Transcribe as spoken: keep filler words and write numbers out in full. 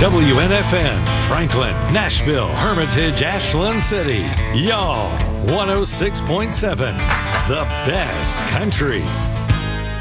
W N F N, Franklin, Nashville, Hermitage, Ashland City. Y'all, one oh six point seven, the best country.